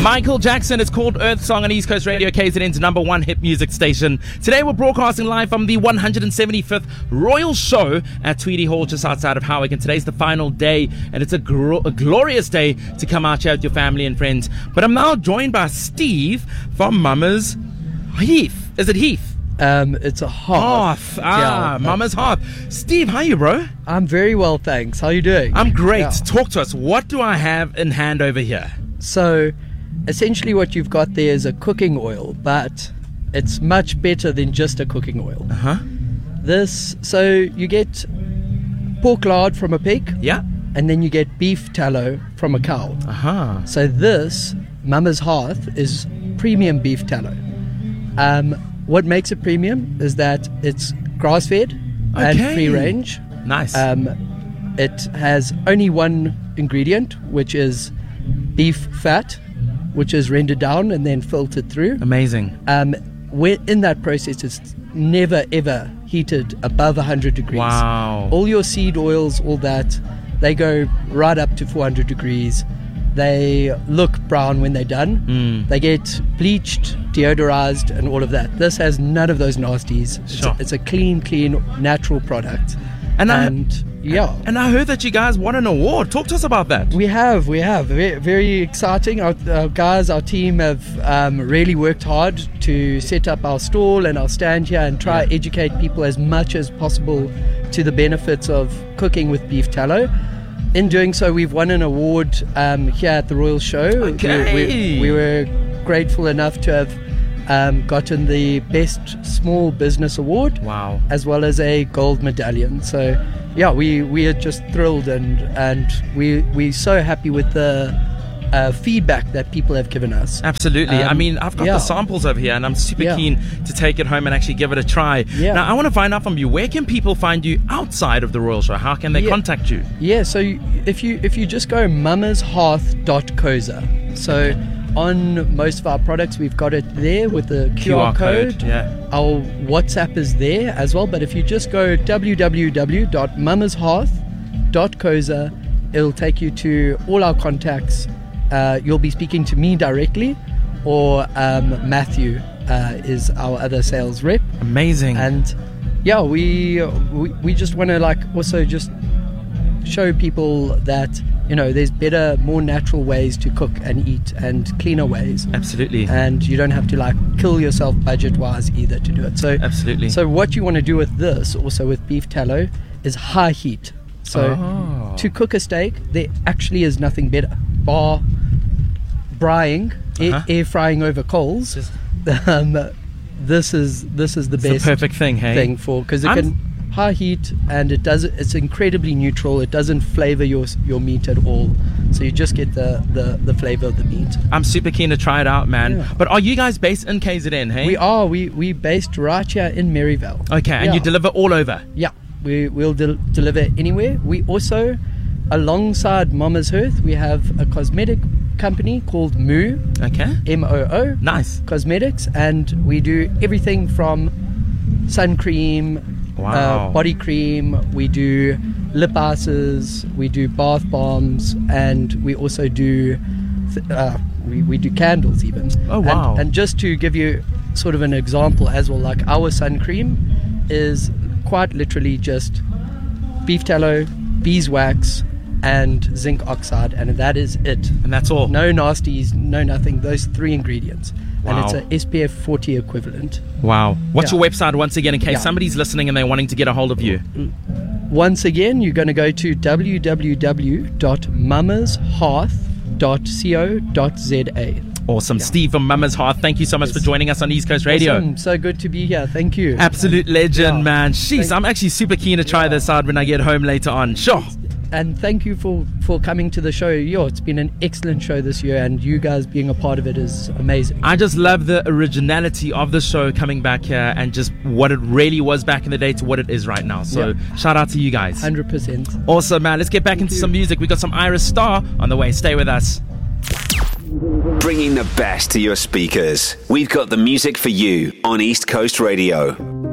Michael Jackson. It's called Earth Song on East Coast Radio, KZN's #1 hit music station. Today we're broadcasting live from the 175th Royal Show at Tweedy Hall, just outside of Howick. And today's the final day, and it's a glorious day to come out here with your family and friends. But I'm now joined by Steve from Mama's Heath. Is it Heath? It's a Hearth. Mama's Hearth. Steve, how are you, bro? I'm very well, thanks. How are you doing? I'm great. Yeah. Talk to us. What do I have in hand over here? So, essentially what you've got there is a cooking oil, but it's much better than just a cooking oil. So you get pork lard from a pig. Yeah. And then you get beef tallow from a cow. So this, Mama's Hearth, is premium beef tallow. What makes it premium is that it's grass-fed and free-range. Nice. It has only one ingredient, which is beef fat, which is rendered down and then filtered through. Amazing. In that process, it's never, ever heated above 100 degrees. Wow. All your seed oils, all that, they go right up to 400 degrees. They look brown when they're done. They get bleached, deodorized, and all of that. This has none of those nasties. It's a clean, natural product. And I heard that you guys won an award. Talk to us about that. We have. Very, very exciting. Our team have really worked hard to set up our stall and our stand here and try to educate people as much as possible to the benefits of cooking with beef tallow. In doing so, we've won an award here at the Royal Show. We were grateful enough to have gotten the Best Small Business Award. Wow. As well as a gold medallion. So, yeah, we are just thrilled and we're so happy with the feedback that people have given us. Absolutely. I mean, I've got the samples over here and I'm super keen to take it home and actually give it a try. Now, I want to find out from you, where can people find you outside of the Royal Show? How can they contact you? So if you just go mamashearth.coza. So on most of our products, we've got it there with the QR code. Our WhatsApp is there as well. But if you just go www.mamashearth.coza, it'll take you to all our contacts. You'll be speaking to me directly, or Matthew is our other sales rep. Amazing. And we just want to also just show people that there's better, more natural ways to cook and eat and cleaner ways. Absolutely. And you don't have to kill yourself budget-wise either to do it. So absolutely. So what you want to do with this, also with beef tallow, is high heat. So to cook a steak, there actually is nothing better bar braising, air frying over coals. This is the best, the perfect thing for, because it can high heat and it's incredibly neutral. It doesn't flavor your meat at all, so you just get the flavor of the meat. I'm super keen to try it out, man. But are you guys based in KZN? Hey, we are. We based right here in Maryvale. And you deliver all over? We'll deliver anywhere. We also, alongside Mama's Hearth, we have a cosmetic company called Moo. MOO. Nice. Cosmetics, and we do everything from sun cream, body cream. We do lip ices. We do bath bombs, and we also do we do candles even. Oh wow! And just to give you sort of an example as well, our sun cream is quite literally just beef tallow, beeswax, and zinc oxide, and that is it. And that's all? No nasties, no nothing. Those 3 ingredients. Wow. And it's an SPF 40 equivalent. Wow. What's your website once again, in case somebody's listening and they're wanting to get a hold of you? Once again, you're going to go to www.mamashearth.co.za. Awesome. Steve from Mama's Hearth, thank you so much for joining us on East Coast Radio. Awesome. So good to be here. Thank you. Absolute legend, man. Jeez, I'm actually super keen to try this out when I get home later on. Sure. And thank you for coming to the show. It's been an excellent show this year, and you guys being a part of it is amazing. I just love the originality of the show coming back here and just what it really was back in the day to what it is right now. So shout out to you guys. 100%. Awesome, man. Let's get back into some music. We got some Iris Star on the way. Stay with us. Bringing the best to your speakers. We've got the music for you on East Coast Radio.